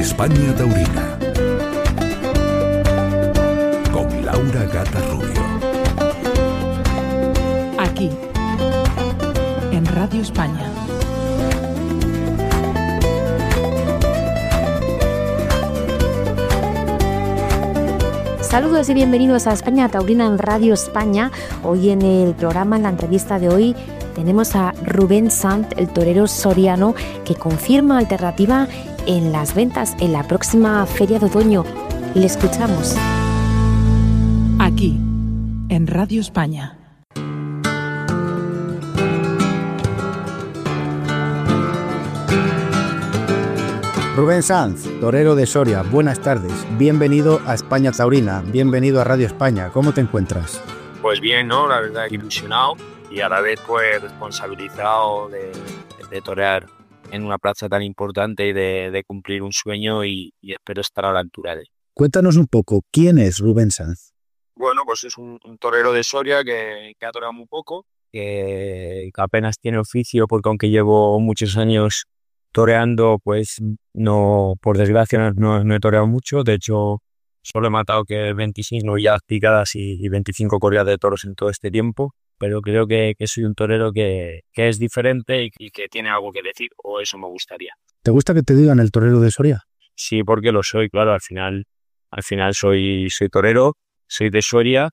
España Taurina con Laura Gata Rubio. Aquí, en Radio España. Saludos y bienvenidos a España Taurina en Radio España. Hoy en el programa, en la entrevista de hoy, tenemos a Rubén Sanz, el torero soriano, que confirma alternativa en las ventas en la próxima Feria de Otoño. Le escuchamos. Aquí, en Radio España. Rubén Sanz, torero de Soria, buenas tardes. Bienvenido a España Taurina, bienvenido a Radio España. ¿Cómo te encuentras? Pues bien, ¿no? La verdad, ilusionado y a la vez pues responsabilizado de torear en una plaza tan importante y de cumplir un sueño y espero estar a la altura de él. Cuéntanos un poco, ¿quién es Rubén Sanz? Bueno, pues es un torero de Soria que ha toreado muy poco, que apenas tiene oficio porque aunque llevo muchos años toreando, pues no, por desgracia no he toreado mucho. De hecho, solo he matado que 25 ya picadas y 25 corridas de toros en todo este tiempo. Pero creo que soy un torero que es diferente y que tiene algo que decir, o eso me gustaría. ¿Te gusta que te digan el torero de Soria? Sí, porque lo soy, claro. Al final soy torero, soy de Soria.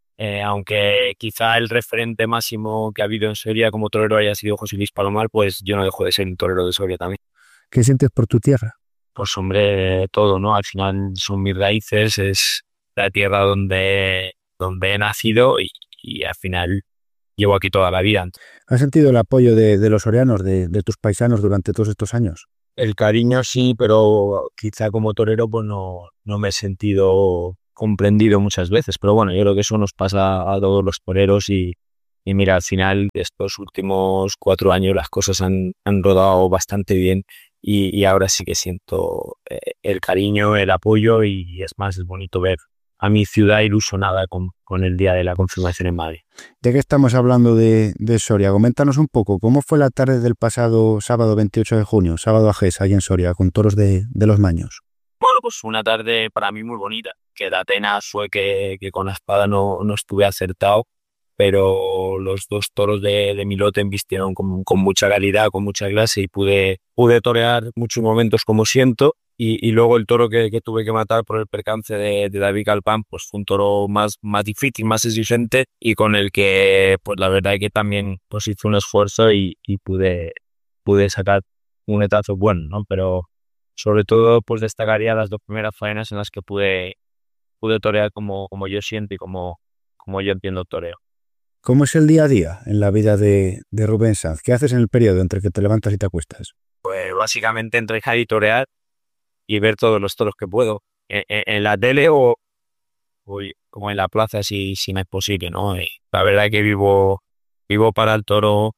Aunque quizá el referente máximo que ha habido en Soria como torero haya sido José Luis Palomar, pues yo no dejo de ser un torero de Soria también. ¿Qué sientes por tu tierra? Pues hombre, todo, ¿no? Al final son mis raíces, es la tierra donde he nacido y al final llevo aquí toda la vida. ¿Has sentido el apoyo de los sorianos, de tus paisanos durante todos estos años? El cariño sí, pero quizá como torero pues no me he sentido comprendido muchas veces, pero bueno, yo creo que eso nos pasa a todos los toreros y mira, al final de estos últimos 4 años las cosas han rodado bastante bien y ahora sí que siento el cariño, el apoyo y es más, es bonito ver a mi ciudad ilusionada con el día de la confirmación en Madrid. Ya que estamos hablando de Soria, coméntanos un poco, ¿cómo fue la tarde del pasado sábado 28 de junio, sábado ajés, ahí en Soria, con toros de los Maños? Bueno, pues una tarde para mí muy bonita, que de Atenas fue que con la espada no estuve acertado, pero los dos toros de mi lote embistieron con mucha calidad, con mucha clase y pude torear muchos momentos como siento y luego el toro que tuve que matar por el percance de David Calpán, pues fue un toro más difícil, más exigente y con el que pues la verdad es que también pues hice un esfuerzo y pude sacar un etazo bueno, ¿no? Pero sobre todo pues destacaría las 2 primeras faenas en las que pude torear como yo siento y como yo entiendo el toreo. ¿Cómo es el día a día en la vida de Rubén Sanz? ¿Qué haces en el periodo entre que te levantas y te acuestas? Pues básicamente entrenar y torear y ver todos los toros que puedo en la tele o como en la plaza si me es posible, ¿no? La verdad es que vivo para el toro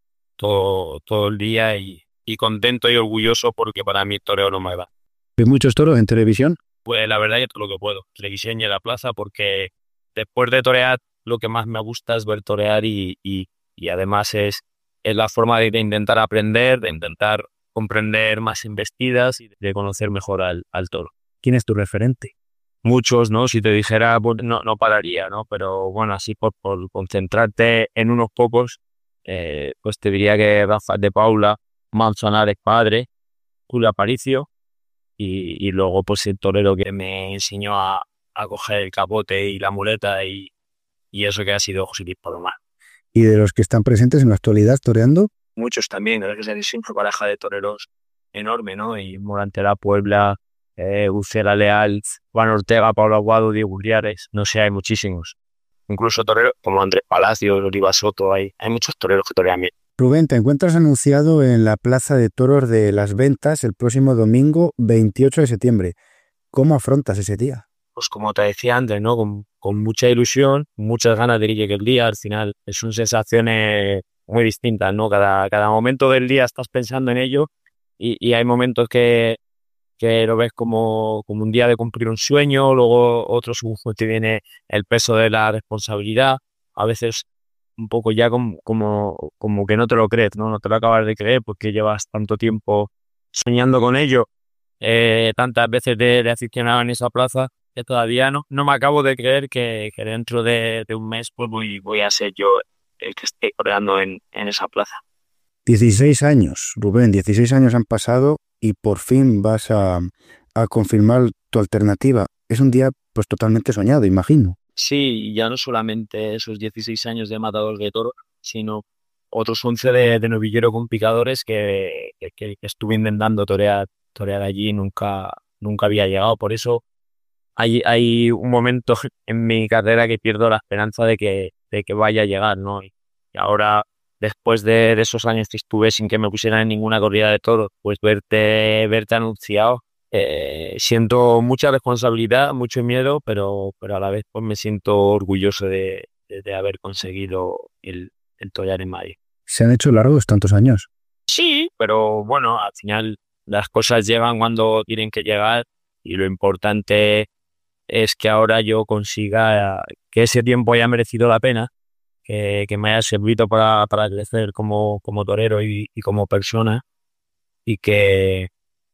todo el día y contento y orgulloso porque para mí el toreo no me va. ¿Ves muchos toros en televisión? Pues la verdad es todo lo que puedo, televisión y en la plaza, porque después de torear lo que más me gusta es ver torear y además es la forma de intentar aprender, de intentar comprender más embestidas y de conocer mejor al toro. ¿Quién es tu referente? Muchos, ¿no? Si te dijera, pues no pararía, ¿no? Pero bueno, así por concentrarte en unos pocos, pues te diría que Rafael de Paula, Manzanares padre, Julio Aparicio y luego pues el torero que me enseñó a coger el capote y la muleta y eso que ha sido José Luis Palomar. ¿Y de los que están presentes en la actualidad toreando? Muchos también, la verdad que es una pareja de toreros enorme, ¿no? Y Morantela Puebla, Ucela Leal, Juan Ortega, Pablo Aguado, Diego Uriares, no sé, hay muchísimos. Incluso toreros como Andrés Palacios, Oliva Soto, hay muchos toreros que torean bien. Rubén, te encuentras anunciado en la Plaza de Toros de Las Ventas el próximo domingo 28 de septiembre. ¿Cómo afrontas ese día? Pues como te decía antes, ¿no? Con mucha ilusión, muchas ganas de que llegue el día. Al final son sensaciones muy distintas, ¿no? Cada momento del día estás pensando en ello y hay momentos que lo ves como un día de cumplir un sueño, luego otros te viene el peso de la responsabilidad, a veces un poco ya como que no te lo crees, ¿no? No te lo acabas de creer porque llevas tanto tiempo soñando con ello tantas veces de aficionado en esa plaza que todavía no me acabo de creer que dentro de un mes pues voy a ser yo el que esté toreando en esa plaza. 16 años, Rubén, 16 años han pasado y por fin vas a confirmar tu alternativa. Es un día pues totalmente soñado, imagino. Sí, ya no solamente esos 16 años de matador de toro, sino otros 11 de novillero con picadores que estuve intentando torear allí y nunca había llegado. Por eso hay un momento en mi carrera que pierdo la esperanza de que vaya a llegar, ¿no? Y ahora, después de esos años que estuve sin que me pusieran en ninguna corrida de toros, pues verte anunciado, siento mucha responsabilidad, mucho miedo, pero a la vez pues me siento orgulloso de haber conseguido el torear en Madrid. ¿Se han hecho largos tantos años? Sí, pero bueno, al final las cosas llegan cuando tienen que llegar y lo importante es que ahora yo consiga que ese tiempo haya merecido la pena, que me haya servido para crecer como torero y como persona, y que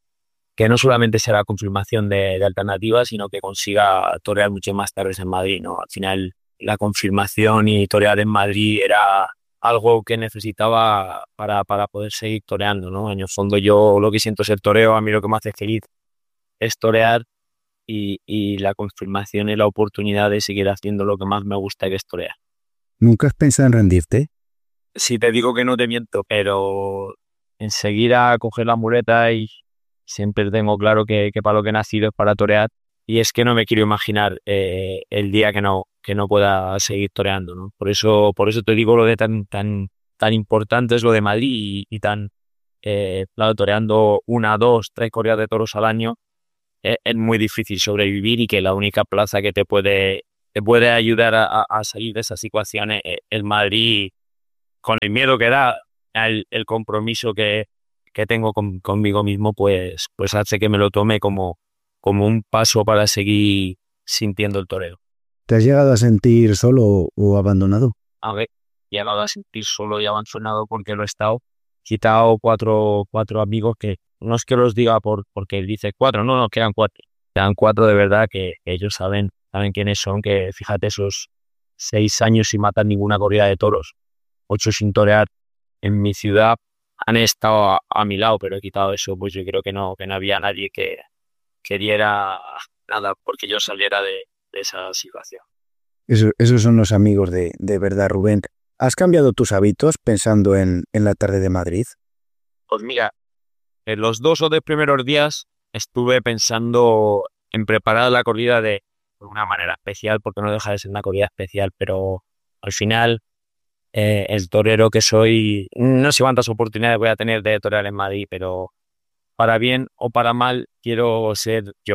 no solamente sea la confirmación de alternativas, sino que consiga torear muchas más tardes en Madrid, ¿no? Al final la confirmación y torear en Madrid era algo que necesitaba para poder seguir toreando, ¿no? En el fondo yo lo que siento es el toreo, a mí lo que me hace feliz es torear, y la confirmación y la oportunidad de seguir haciendo lo que más me gusta, que es torear. ¿Nunca has pensado en rendirte? Si te digo que no te miento, pero enseguida coger la muleta y siempre tengo claro que para lo que he nacido es para torear, y es que no me quiero imaginar el día que no pueda seguir toreando, ¿no? Por eso te digo lo de tan importante es lo de Madrid y tan claro, toreando 1, 2, 3 corridas de toros al año. Es muy difícil sobrevivir, y que la única plaza que te puede ayudar a salir de esa situación es el Madrid, con el miedo que da, el compromiso que tengo conmigo mismo, pues hace que me lo tome como un paso para seguir sintiendo el toreo. ¿Te has llegado a sentir solo o abandonado? A ver, he llegado a sentir solo y abandonado porque lo he estado. Quitado cuatro amigos que no es que los diga porque dice 4, no, quedan 4. Quedan 4 de verdad que ellos saben quiénes son, que fíjate, esos 6 años sin matar ninguna corrida de toros, 8 sin torear en mi ciudad, han estado a mi lado, pero he quitado eso, pues yo creo que no había nadie que queriera nada porque yo saliera de esa situación. Esos son los amigos de verdad, Rubén. ¿Has cambiado tus hábitos pensando en la tarde de Madrid? Pues mira, en los 2 o 3 primeros días estuve pensando en preparar la corrida de una manera especial, porque no deja de ser una corrida especial, pero al final el torero que soy, no sé cuántas oportunidades voy a tener de torear en Madrid, pero para bien o para mal quiero ser yo,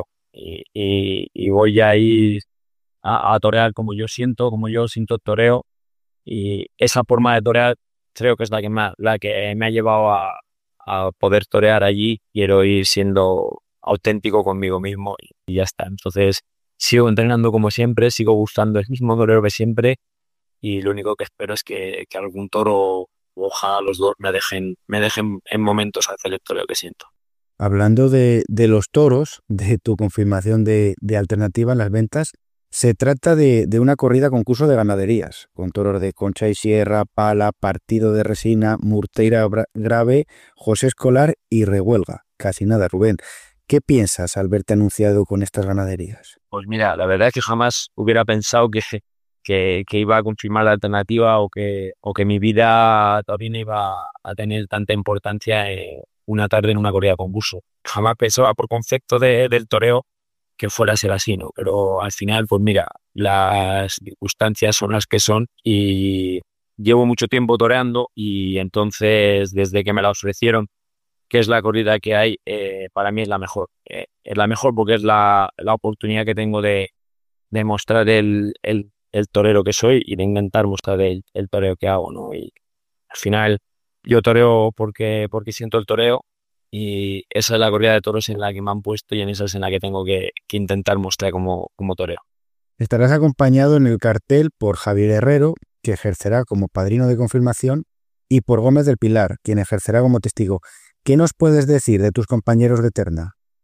y voy a ir a torear como yo siento el toreo, y esa forma de torear creo que es la que me ha llevado a poder torear allí. Quiero ir siendo auténtico conmigo mismo y ya está. Entonces sigo entrenando como siempre, sigo buscando el mismo torero que siempre, y lo único que espero es que algún toro, ojalá los dos, me dejen en momentos hacer el toreo que siento. Hablando de los toros, de tu confirmación de alternativa en las ventas, se trata de una corrida concurso de ganaderías, con toros de Concha y Sierra, Pala, Partido de Resina, Murteira Grave, José Escolar y Rehuelga. Casi nada, Rubén. ¿Qué piensas al verte anunciado con estas ganaderías? Pues mira, la verdad es que jamás hubiera pensado que iba a confirmar la alternativa, o que mi vida todavía iba a tener tanta importancia una tarde en una corrida de concurso. Jamás pensaba por concepto del toreo que fuera a ser así, ¿no? Pero al final, pues mira, las circunstancias son las que son, y llevo mucho tiempo toreando, y entonces desde que me la ofrecieron, que es la corrida que hay, para mí es la mejor. Es la mejor porque es la oportunidad que tengo de mostrar el torero que soy, y de intentar mostrar el toreo que hago, ¿no? Y al final yo toreo porque siento el toreo, y esa es la corrida de toros en la que me han puesto, y en esa es en la que tengo que intentar mostrar como toreo. Estarás acompañado en el cartel por Javier Herrero, que ejercerá como padrino de confirmación, y por Gómez del Pilar, quien ejercerá como testigo. ¿Qué nos puedes decir de tus compañeros de terna?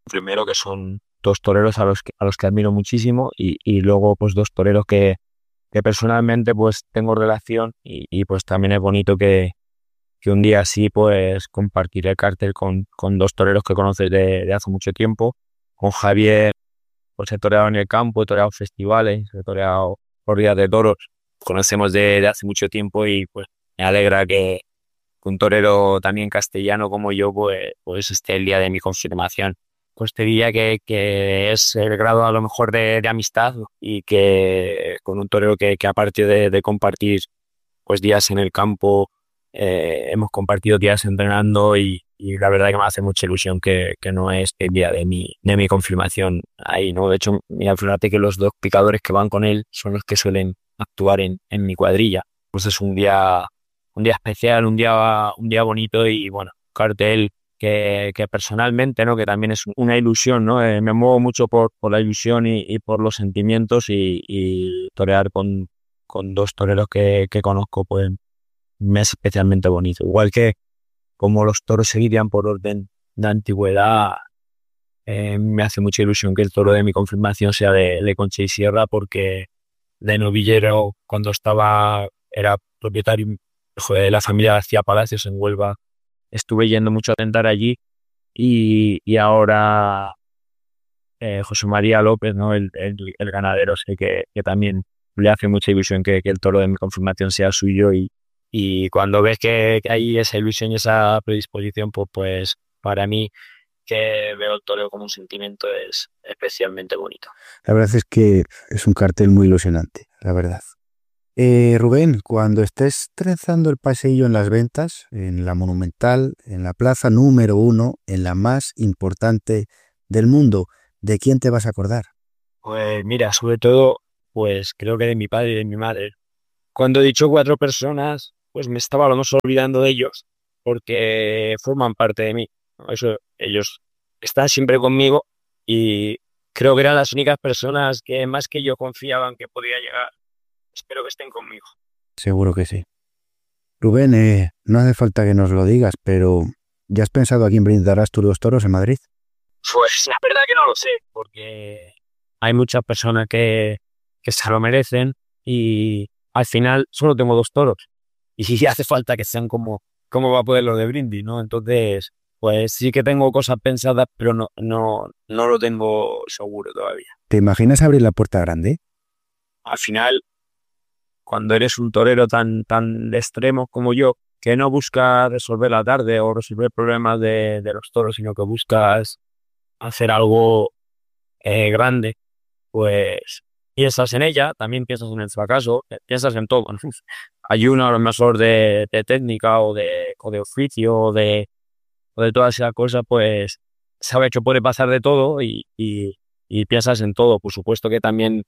Primero que son dos toreros a los que admiro muchísimo y luego pues dos toreros que personalmente pues tengo relación y pues también es bonito que un día así pues compartiré el cartel con dos toreros que conoces de hace mucho tiempo. Con Javier pues he toreado en el campo, he toreado festivales, he toreado corridas de toros. Conocemos de hace mucho tiempo y pues me alegra que un torero también castellano como yo pues esté el día de mi confirmación. Pues te diría que es el grado a lo mejor de amistad y que con un torero que aparte de compartir pues días en el campo, hemos compartido días entrenando y la verdad que me hace mucha ilusión que no es el día de mi confirmación ahí, ¿no? De hecho, mira, fíjate que los dos picadores que van con él son los que suelen actuar en mi cuadrilla. Pues es un día especial, un día bonito y bueno, cartel que personalmente, ¿no? Que también es una ilusión, ¿no? Me muevo mucho por la ilusión y por los sentimientos y torear con dos toreros que conozco, pues me es especialmente bonito. Igual que como los toros se guían por orden de antigüedad, me hace mucha ilusión que el toro de mi confirmación sea de Concha y Sierra, porque de novillero, cuando era propietario de la familia García Palacios en Huelva, estuve yendo mucho a tentar allí y ahora José María López, ¿no? El ganadero, sé que también le hace mucha ilusión que el toro de mi confirmación sea suyo y cuando ves que hay esa ilusión y esa predisposición, pues para mí que veo el toreo como un sentimiento es especialmente bonito. La verdad es que es un cartel muy ilusionante, la verdad. Rubén, cuando estés trenzando el paseillo en las ventas, en la Monumental, en la plaza número 1, en la más importante del mundo, ¿de quién te vas a acordar? Pues mira, sobre todo, pues creo que de mi padre y de mi madre. Cuando he dicho 4 personas, pues me estaba a lo mejor olvidando de ellos, porque forman parte de mí, ¿no? Eso, ellos están siempre conmigo y creo que eran las únicas personas que más que yo confiaban que podía llegar. Espero que estén conmigo. Seguro que sí. Rubén, no hace falta que nos lo digas, pero ¿ya has pensado a quién brindarás tus dos toros en Madrid? Pues la verdad que no lo sé, porque hay muchas personas que se lo merecen y al final solo tengo 2 toros. Y si hace falta que sean como va a poder lo de Brindis, ¿no? Entonces, pues sí que tengo cosas pensadas, pero no lo tengo seguro todavía. ¿Te imaginas abrir la puerta grande? Al final, cuando eres un torero tan de extremos como yo, que no busca resolver la tarde o resolver problemas de los toros, sino que buscas hacer algo grande, pues piensas en ella, también piensas en el fracaso, piensas en todo, ¿no? Hay uno a lo mejor de técnica o de oficio o de todas esas cosas, pues sabe que puede pasar de todo y piensas en todo. Por supuesto que también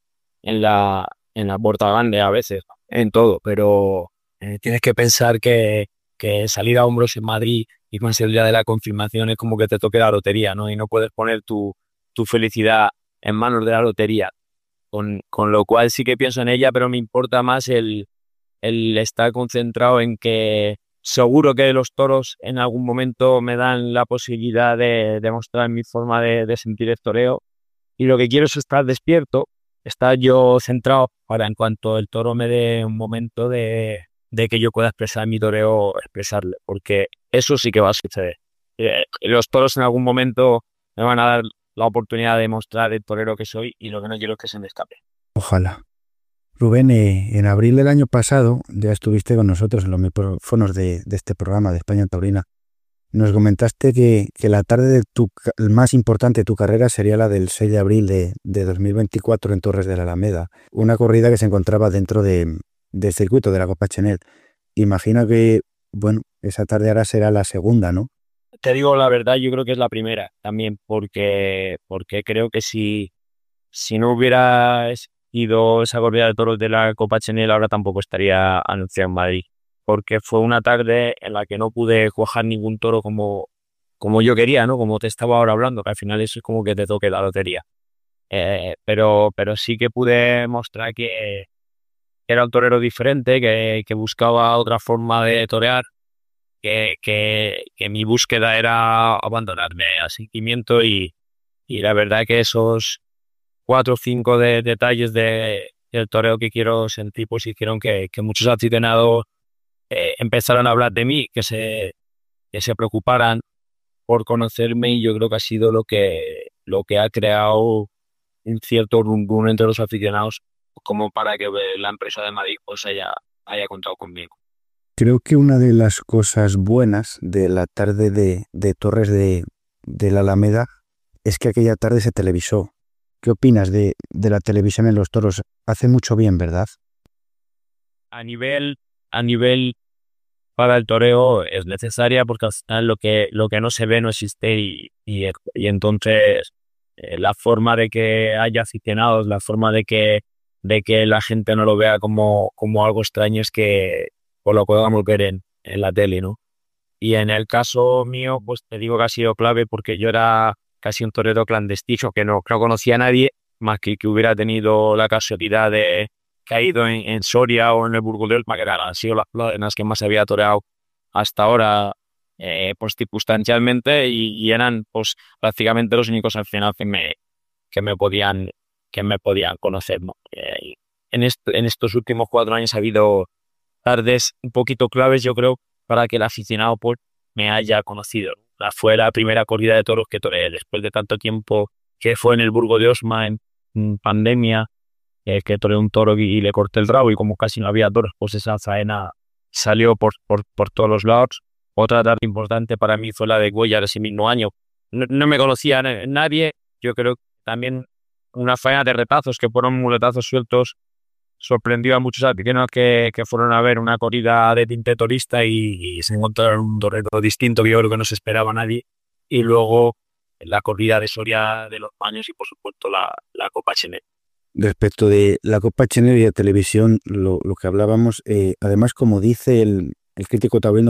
en la puerta grande a veces, en todo, pero tienes que pensar que salir a hombros en Madrid y con el día de la confirmación es como que te toque la lotería, ¿no? Y no puedes poner tu felicidad en manos de la lotería. Con lo cual sí que pienso en ella, pero me importa más el estar concentrado en que seguro que los toros en algún momento me dan la posibilidad de demostrar mi forma de sentir el toreo y lo que quiero es estar despierto, estar yo centrado para en cuanto el toro me dé un momento de que yo pueda expresar mi toreo, expresarle, porque eso sí que va a suceder. Los toros en algún momento me van a dar la oportunidad de mostrar el torero que soy y lo que no quiero es que se me escape. Ojalá. Rubén, en abril del año pasado ya estuviste con nosotros en los micrófonos de este programa de España Taurina. Nos comentaste que la tarde de el más importante de tu carrera sería la del 6 de abril de 2024 en Torres de la Alameda, una corrida que se encontraba dentro del circuito de la Copa Chenel. Imagino que, bueno, esa tarde ahora será la segunda, ¿no? Te digo la verdad, yo creo que es la primera también, porque creo que si no hubiera ido esa corrida de toros de la Copa Chenel, ahora tampoco estaría anunciado en Madrid, porque fue una tarde en la que no pude cuajar ningún toro como yo quería, ¿no? Como te estaba ahora hablando, que al final eso es como que te toque la lotería. Pero sí que pude mostrar que era un torero diferente, que buscaba otra forma de torear, que mi búsqueda era abandonarme a sentimiento Y la verdad que esos 4 o 5 detalles del toreo que quiero sentir, pues hicieron que muchos aficionados empezaran a hablar de mí, que se preocuparan por conocerme, y yo creo que ha sido lo que ha creado un cierto rumbo entre los aficionados, como para que la empresa de Madrid pues haya contado conmigo. Creo que una de las cosas buenas de la tarde de Torres de la Alameda es que aquella tarde se televisó. ¿Qué opinas de la televisión en los toros? Hace mucho bien, ¿verdad? A nivel para el toreo es necesaria, porque al final lo que no se ve no existe, y entonces la forma de que haya aficionados, la forma de que la gente no lo vea como algo extraño, es que pues lo podamos ver en la tele, ¿no? Y en el caso mío, pues te digo que ha sido clave, porque yo era casi un torero clandestino, que no conocía a nadie más que hubiera tenido la casualidad de caído en Soria o en el Burgos de Osma, que han sido en las que más había toreado hasta ahora, pues circunstancialmente, y eran pues prácticamente los únicos al final que me podían conocer, ¿no? Y en estos últimos 4 años ha habido tardes un poquito claves, yo creo, para que el aficionado pues me haya conocido. Fue la primera corrida de toros que toreé después de tanto tiempo, que fue en el Burgo de Osma en pandemia, que toreé un toro y le corté el rabo, y como casi no había toros, pues esa faena salió por todos los lados. Otra tarde importante para mí fue la de Cuéllar ese mismo año. No me conocía nadie, yo creo que también una faena de retazos, que fueron muletazos sueltos, sorprendió a muchos aficionados que fueron a ver una corrida de tinte torista, y se encontraron un torero distinto que yo creo que no se esperaba nadie. Y luego la corrida de Soria de los Paños, y por supuesto la Copa Chenet. Respecto de la Copa Chenel y la televisión, lo que hablábamos, además, como dice el crítico taurino